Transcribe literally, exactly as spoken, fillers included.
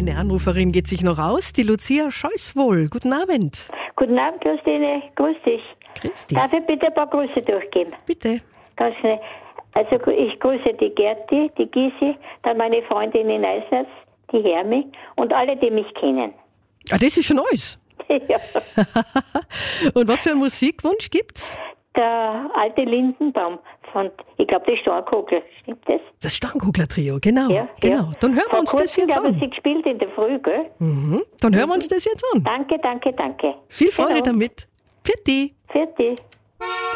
Eine Anruferin geht sich noch aus, die Lucia Scheuswohl. Guten Abend. Guten Abend, Christine. Grüß dich. Grüß dich. Darf ich bitte ein paar Grüße durchgeben? Bitte. Ganz schnell. Also ich grüße die Gerti, die Gysi, dann meine Freundin in Eisnitz, die Hermi und alle, die mich kennen. Ah, das ist schon alles. Ja. Und was für einen Musikwunsch gibt's? Der alte Lindenbaum von, ich glaube, die Stornkogel, stimmt das? Das Steinkugler-Trio, genau. Ja, genau. ja. Dann hören wir Vor uns das kurzem, jetzt glaube ich, an. sie gespielt in der Früh, gell? Mhm. Dann hören wir uns das jetzt an. Danke, danke, danke. Viel Freude Genau. damit. Pfiat. Für dich.